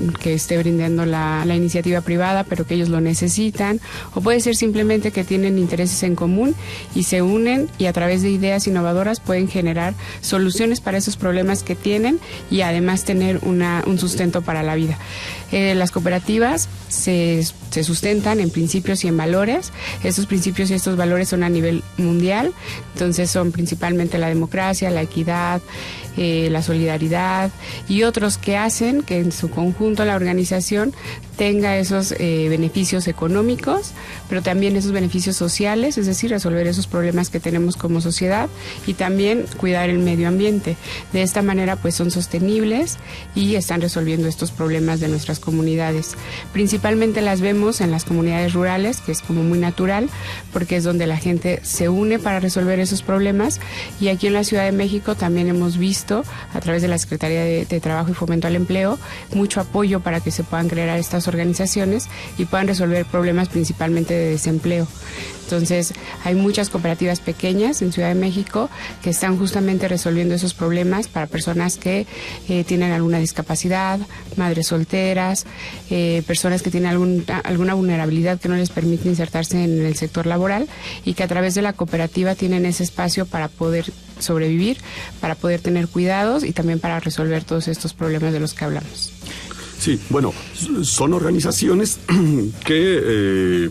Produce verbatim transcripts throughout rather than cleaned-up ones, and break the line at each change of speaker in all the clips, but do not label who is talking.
que esté brindando la, la iniciativa privada, pero que ellos lo necesitan, o puede ser simplemente que tienen intereses en común y se unen y a través de ideas innovadoras pueden generar soluciones para esos problemas que tienen y además tener una, un sustento para la vida. Eh, las cooperativas se, se sustentan en principios y en valores. Estos principios y estos valores son a nivel mundial, entonces son principalmente la democracia, la equidad, eh, la solidaridad y otros que hacen que en su conjunto la organización tenga esos eh, beneficios económicos, pero también esos beneficios sociales, es decir, resolver esos problemas que tenemos como sociedad y también cuidar el medio ambiente. De esta manera, pues son sostenibles y están resolviendo estos problemas de nuestras comunidades. Principalmente las vemos en las comunidades rurales, que es como muy natural, porque es donde la gente se une para resolver esos problemas, y aquí en la Ciudad de México también hemos visto, a través de la Secretaría de, de Trabajo y Fomento al Empleo, mucho apoyo para que se puedan crear estas organizaciones y puedan resolver problemas principalmente de desempleo. Entonces, hay muchas cooperativas pequeñas en Ciudad de México que están justamente resolviendo esos problemas para personas que eh, tienen alguna discapacidad, madres solteras, eh, personas que tienen algún, alguna vulnerabilidad que no les permite insertarse en el sector laboral y que a través de la cooperativa tienen ese espacio para poder sobrevivir, para poder tener cuidados y también para resolver todos estos problemas de los que hablamos.
Sí, bueno, son organizaciones que eh,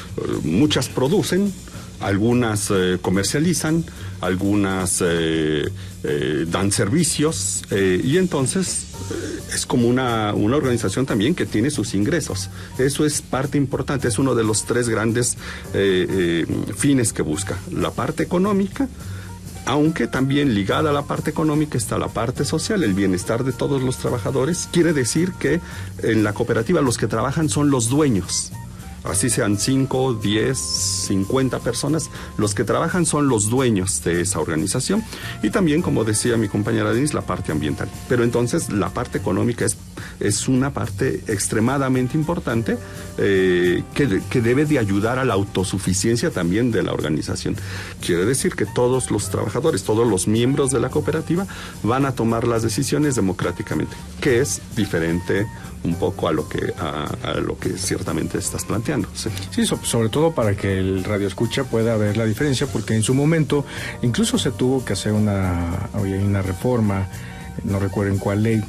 muchas producen, algunas eh, comercializan, algunas eh, eh, dan servicios eh, y entonces eh, es como una, una organización también que tiene sus ingresos. Eso es parte importante, es uno de los tres grandes eh, eh, fines que busca, la parte económica, aunque también ligada a la parte económica está la parte social, el bienestar de todos los trabajadores. Quiere decir que en la cooperativa los que trabajan son los dueños. Así sean cinco, diez, cincuenta personas, los que trabajan son los dueños de esa organización. Y también, como decía mi compañera Denise, la parte ambiental. Pero entonces la parte económica es, es una parte extremadamente importante eh, que, que debe de ayudar a la autosuficiencia también de la organización. Quiere decir que todos los trabajadores, todos los miembros de la cooperativa van a tomar las decisiones democráticamente, que es diferente un poco a lo que a, a lo que ciertamente estás planteando. Sí,
sí so, sobre todo para que el radioescucha pueda ver la diferencia, porque en su momento incluso se tuvo que hacer una, una reforma, no recuerdo en cuál ley,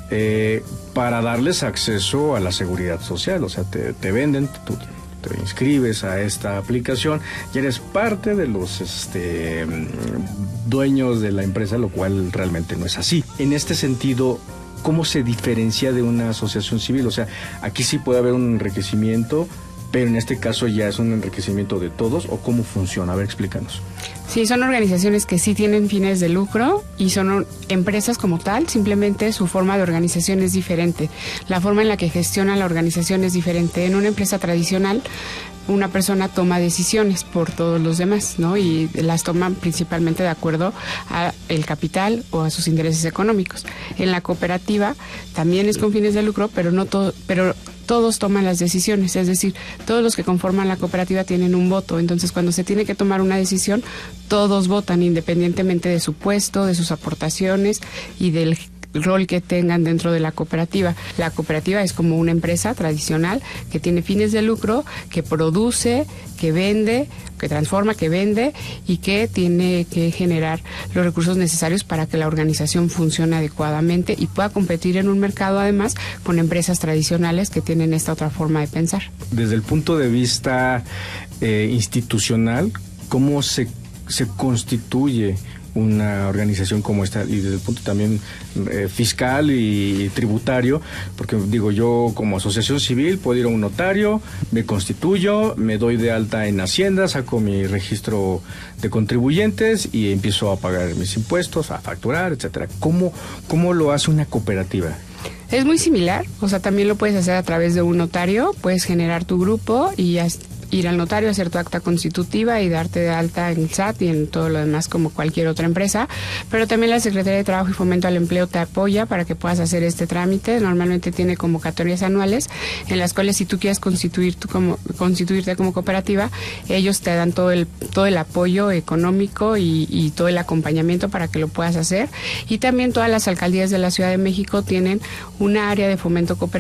eh, para darles acceso a la seguridad social. O sea, te, te venden, tú te inscribes a esta aplicación y eres parte de los este, dueños de la empresa, lo cual realmente no es así. En este sentido, ¿cómo se diferencia de una asociación civil? O sea, aquí sí puede haber un enriquecimiento, pero en este caso ya es un enriquecimiento de todos, ¿o cómo funciona? A ver, explícanos.
Sí, son organizaciones que sí tienen fines de lucro y son empresas como tal, simplemente su forma de organización es diferente. La forma en la que gestiona la organización es diferente. En una empresa tradicional, una persona toma decisiones por todos los demás, ¿no? Y las toman principalmente de acuerdo a el capital o a sus intereses económicos. En la cooperativa también es con fines de lucro, pero no todo, pero todos toman las decisiones, es decir, todos los que conforman la cooperativa tienen un voto. Entonces, cuando se tiene que tomar una decisión, todos votan independientemente de su puesto, de sus aportaciones y del rol que tengan dentro de la cooperativa. La cooperativa es como una empresa tradicional que tiene fines de lucro, que produce, que vende, que transforma, que vende y que tiene que generar los recursos necesarios para que la organización funcione adecuadamente y pueda competir en un mercado, además, con empresas tradicionales que tienen esta otra forma de pensar.
Desde el punto de vista eh, institucional, ¿cómo se, se constituye una organización como esta? Y desde el punto también eh, fiscal y tributario, porque digo, yo como asociación civil puedo ir a un notario, me constituyo, me doy de alta en Hacienda, saco mi registro de contribuyentes y empiezo a pagar mis impuestos, a facturar, etcétera. ¿Cómo, cómo lo hace una cooperativa?
Es muy similar, o sea, también lo puedes hacer a través de un notario, puedes generar tu grupo y ya ir al notario, hacer tu acta constitutiva y darte de alta en el S A T y en todo lo demás como cualquier otra empresa, pero también la Secretaría de Trabajo y Fomento al Empleo te apoya para que puedas hacer este trámite. Normalmente tiene convocatorias anuales en las cuales si tú quieres constituir tu como, constituirte como cooperativa, ellos te dan todo el, todo el apoyo económico y, y todo el acompañamiento para que lo puedas hacer. Y también todas las alcaldías de la Ciudad de México tienen una área de fomento cooperativo